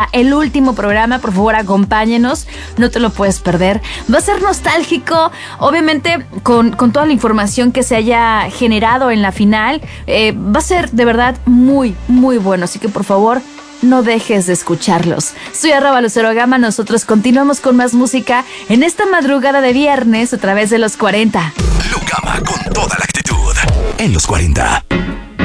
ya el último programa. Por favor, acompáñenos, no te lo puedes perder. Va a ser nostálgico, obviamente con toda la información que se haya generado en la final. Va a ser de verdad muy, muy bueno, así que por favor, no dejes de escucharlos. Soy @LuceroGama, nosotros continuamos con más música en esta madrugada de viernes a través de los 40. Lu Gama con toda la actitud en los 40.